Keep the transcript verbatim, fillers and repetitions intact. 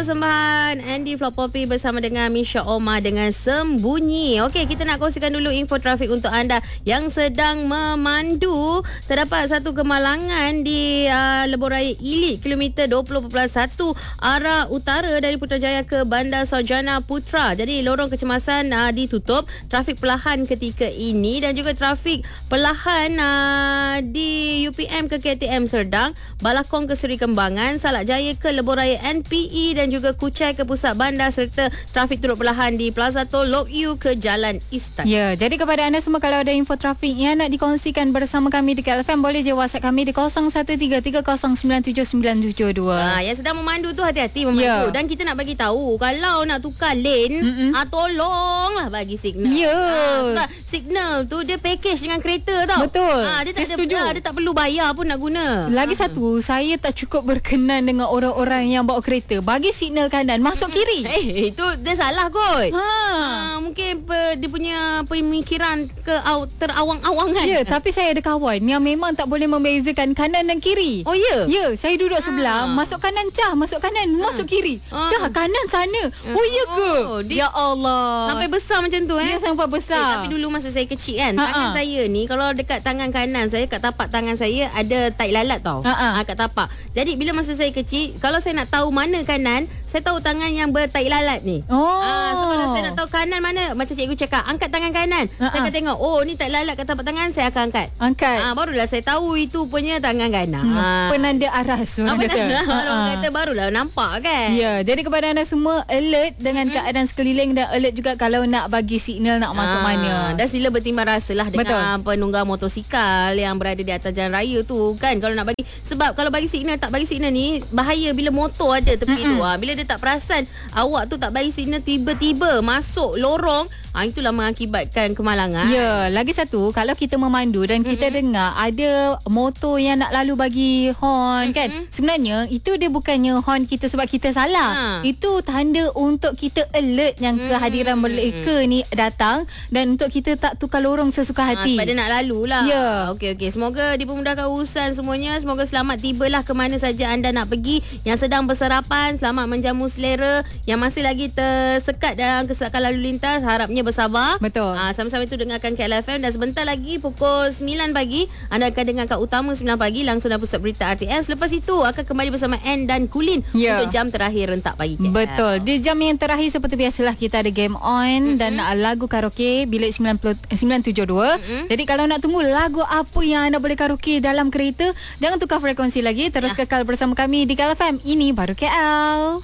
persembahan Andy Flopopi bersama dengan Misha Omar dengan Sembunyi. Okey, kita nak kongsikan dulu info trafik untuk anda yang sedang memandu. Terdapat satu kemalangan di uh, Lebuh Raya Ilit kilometer dua puluh perpuluhan satu arah utara dari Putrajaya ke Bandar Sarjana Putra. Jadi lorong kecemasan uh, ditutup, trafik perlahan ketika ini dan juga trafik perlahan uh, di U P M ke K T M Serdang, Balakong ke Seri Kembangan, Salak Jaya ke Lebuh Raya N P E dan juga Kuchai ke Pusat Bandar, serta trafik turut perlahan di Plaza Tol Lok Yu ke Jalan Istan. Ya, jadi kepada anda semua, kalau ada info trafik yang nak dikongsikan bersama kami di K L F M, boleh je WhatsApp kami di kosong satu tiga tiga kosong sembilan tujuh sembilan tujuh dua. Ha, yang sedang memandu tu hati-hati memandu. Ya. Dan kita nak bagi tahu kalau nak tukar lane, ah, tolonglah bagi signal. Ya. Ha, sebab signal tu dia package dengan kereta tau. Betul. Ha, dia tak Saya ada, setuju. ha, dia tak perlu bayar pun nak guna. Lagi satu, saya tak cukup berkenan dengan orang-orang yang bawa kereta bagi signal kanan masuk kiri. Eh, itu dia salah kot. Ha. Ha, mungkin pe, dia punya pemikiran ke aw, terawang-awangan. Ya, tapi saya ada kawan yang memang tak boleh membezakan kanan dan kiri. Oh ya. Ya, saya duduk Ha. sebelah, masuk kanan cah, masuk kanan, masuk kiri. Ha. Cah kanan sana. Oh ya ke? Oh, dia- Ya Allah. Sampai besar macam tu eh. Dia sampai Eh, besar. tapi dulu masa saya kecil kan, Ha-ha. tangan saya ni kalau dekat tangan kanan saya, kat tapak tangan saya ada tai lalat tau. Ha-ha. Ha, kat tapak. Jadi bila masa saya kecil, kalau saya nak tahu mana kanan, saya tahu tangan yang bertai lalat ni. Oh. Ah, so kalau saya nak tahu kanan mana, macam cikgu cakap, angkat tangan kanan. Ha-ha. Saya akan tengok, oh ni tai lalat kat tapak tangan, saya akan angkat. Angkat. Ah, barulah saya tahu itu punya tangan kanan. Hmm, Ah. penanda aras orang Apa kata. nama? Ha-ha. Orang kata barulah nampak kan. Ya, jadi kepada anda semua, alert dengan hmm. keadaan sekeliling dan alert juga kalau nak bagi signal nak masuk Ah, mana. Dan sila bertimbang rasalah dengan penunggang motosikal yang berada di atas jalan raya tu kan. Kalau nak bagi, sebab kalau bagi signal tak bagi signal ni bahaya bila motor ada tepi mm-hmm. tu. Ha, bila dia tak perasan awak tu tak bagi signal, tiba-tiba masuk lorong, ha, itulah mengakibatkan kemalangan. Ya, lagi satu, kalau kita memandu dan kita mm-hmm. dengar ada motor yang nak lalu bagi horn mm-hmm. kan. Sebenarnya itu dia bukannya horn kita sebab kita salah. Ha. Itu tanda untuk kita alert yang mm-hmm. kehadiran mereka ni datang dan untuk kita tak tukar lorong sesuka hati. Ha, sebab dia nak lalu lah. Ya. Okey, okey. Semoga dipermudahkan urusan semuanya. Semoga selamat tibalah ke mana saja anda nak pergi. Yang sedang bersarapan, selamat menjamu selera. Yang masih lagi tersekat dalam kesedaran lalu lintas, harapnya bersabar. Betul. Ha, sama-sama itu dengarkan K L F M. Dan sebentar lagi pukul sembilan pagi, anda akan dengarkan Utama sembilan pagi langsung dari Pusat Berita R T M. Selepas itu akan kembali bersama Ann dan Kulin ya. untuk jam terakhir Rentak Pagi K L. Betul. Di jam yang terakhir seperti biasalah kita ada game on mm-hmm. dan uh, lagu karaoke bilik sembilan puluh sembilan tujuh dua. Mm-hmm. Jadi kalau nak tunggu lagu apa yang anda boleh karaoke dalam kereta, jangan tukar frekuensi lagi. Terus ya. Kekal bersama kami di K L F M. Ini baru K L.